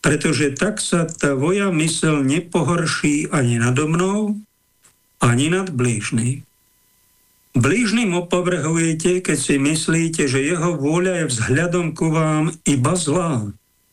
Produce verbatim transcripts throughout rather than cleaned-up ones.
pretože tak sa tvoja myseľ nepohorší ani nado mnou, ani nad blížnym. Blížnym opovrhujete, keď si myslíte, že jeho vôľa je vzhľadom ku vám iba zlá.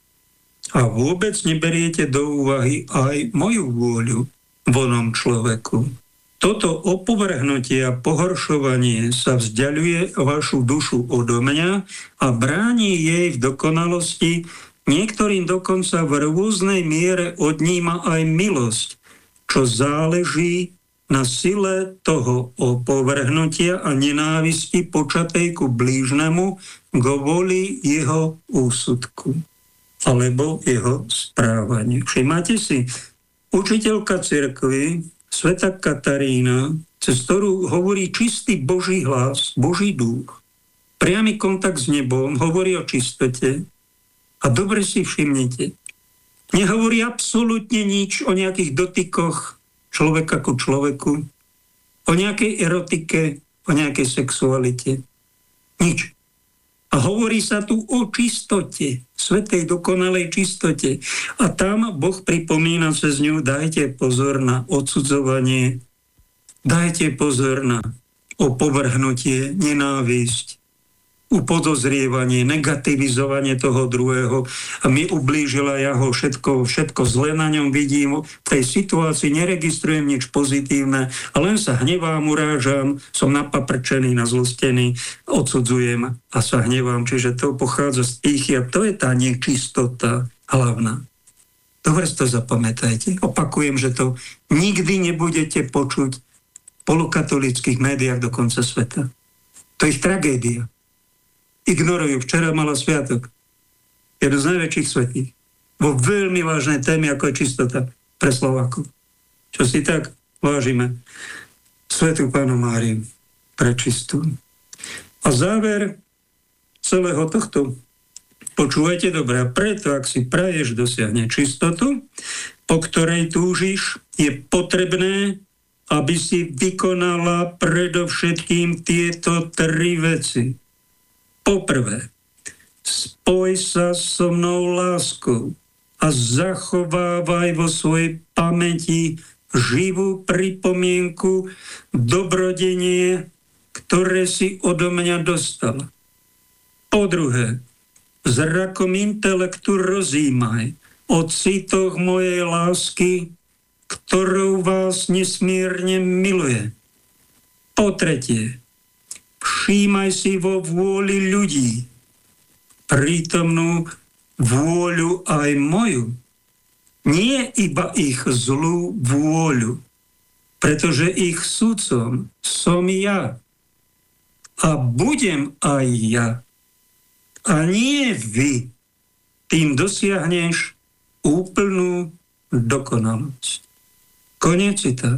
A vôbec neberiete do úvahy aj moju vôľu v onom človeku. Toto opovrhnutie a pohoršovanie sa vzdialuje vašu dušu odo mňa a bráni jej v dokonalosti, niektorým dokonca v rôznej miere odníma aj milosť, čo záleží na sile toho opovrhnutia a nenávisti počatej ku blížnemu kvôli jeho úsudku alebo jeho správaniu. Všimáte si, učiteľka cirkvi, svätá Katarína, cez ktorú hovorí čistý Boží hlas, Boží duch, priamy kontakt s nebom, hovorí o čistote a dobre si všimnite, nehovorí absolútne nič o nejakých dotykoch človeka ku človeku, o nejakej erotike, o nejakej sexualite. Nič. A hovorí sa tu o čistote, svätej dokonalej čistote. A tam Boh pripomína cez ňu, dajte pozor na odsudzovanie, dajte pozor na opovrhnutie, nenávisť, upodozrievanie, negativizovanie toho druhého a mi ublížila ja ho, všetko, všetko zlé na ňom vidím, v tej situácii neregistrujem nič pozitívne a len sa hnevám, urážam, som napaprčený, nazlostený, odsudzujem a sa hnevám, čiže to pochádza z pýchy a to je tá nečistota hlavná. Dobre si to zapamätajte. Opakujem, že to nikdy nebudete počuť v polokatolických médiách do konca sveta. To je ich tragédia. Ignorujú. Včera mala sviatok. Jeden z najväčších svätých. Vo veľmi vážnej téme, ako je čistota pre Slovákov. Čo si tak vážime. Svätú Pannu Máriu pre čistú. A záver celého tohto. Počúvajte dobre. A preto, ak si praješ dosiahne čistotu, po ktorej túžiš, je potrebné, aby si vykonala predovšetkým tieto tri veci. Poprvé, spoj sa so mnou láskou a zachovávaj vo svojej pamäti živú pripomienku dobrodenie, ktoré si odo mňa dostala. Po druhé, zrakom intelektu rozímaj o citoch mojej lásky, ktorou vás nesmierne miluje. Po tretie, všímaj si vo vôli ľudí, prítomnú vôľu aj moju, nie iba ich zlú vôľu, pretože ich sudcom som ja a budem aj ja. A nie vy. Tým dosiahneš úplnú dokonalosť. Koniec citát.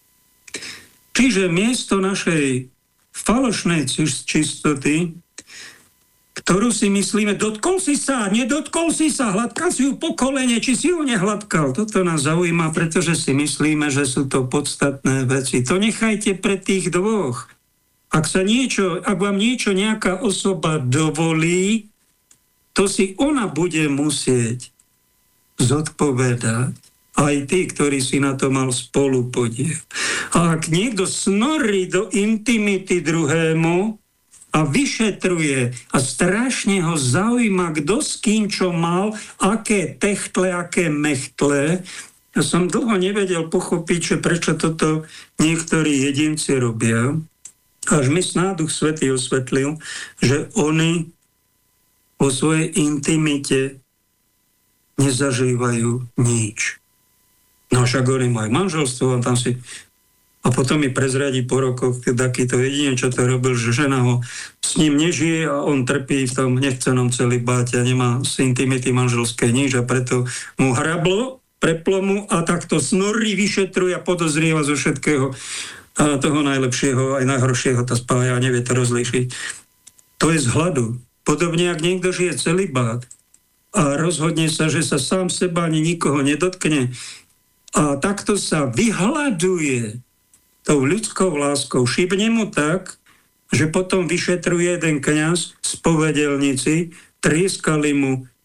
Čiže miesto našej falošnej čistoty, ktorú si myslíme, dotkol si sa, nedotkol si sa, hladkal si ju po kolene, či si ju nehladkal. Toto nás zaujíma, pretože si myslíme, že sú to podstatné veci. To nechajte pre tých dvoch. Ak sa niečo, ak vám niečo nejaká osoba dovolí, to si ona bude musieť zodpovedať. Aj tí, ktorí si na to mal spolupodiel. A ak niekto snorí do intimity druhému a vyšetruje a strašne ho zaujíma, kto s kým čo mal, aké techtle, aké mechtle, ja som dlho nevedel pochopiť, že prečo toto niektorí jedinci robia. Až mi snáď Duch Svätý osvetlil, že oni vo svojej intimite nezažívajú nič. No však oni majú manželstvo a tam si... A potom mi prezradí po rokoch takýto jedine, čo to robil, že žena ho s ním nežije a on trpí v tom nechcenom celibáte a nemá z intimity manželské nič a preto mu hrablo, preplo mu a takto snorí, vyšetruje a podozrieva zo všetkého a toho najlepšieho, aj najhoršieho to spája a nevie to rozlíšiť. To je z hladu. Podobne, ak niekto žije celibát a rozhodne sa, že sa sám seba ani nikoho nedotkne, a takto sa vyhľaduje tou ľudskou láskou. Šibne mu tak, že potom vyšetruje jeden kňaz, spovedelníci, trieskali mu